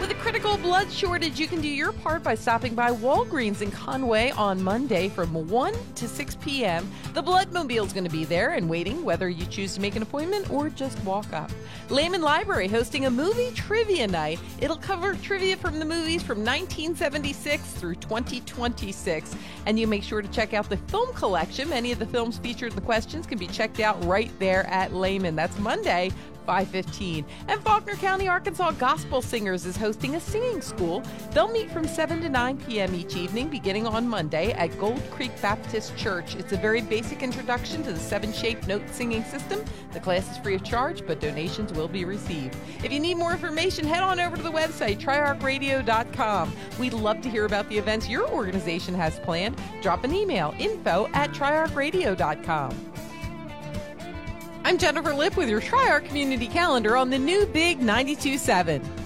With a critical blood shortage, you can do your part by stopping by Walgreens in Conway on Monday from 1 to 6 p.m. The Bloodmobile is going to be there and waiting, whether you choose to make an appointment or just walk up. Lehman Library hosting a movie trivia night. It'll cover trivia from the movies from 1976 through 2026. And you make sure to check out the film collection. Many of the films featured in the questions can be checked out right there at Lehman. That's Monday, 5:15. And Faulkner County, Arkansas Gospel Singers is hosting a singing school. They'll meet from 7 to 9 p.m. each evening, beginning on Monday at Gold Creek Baptist Church. It's a very basic introduction to the 7-shape note singing system. The class is free of charge, but donations will be received. If you need more information, head on over to the website, triarchradio.com. We'd love to hear about the events your organization has planned. Drop an email, info@triarchradio.com. I'm Jennifer Lipp with your Tri-Arc Community Calendar on the new Big 92.7.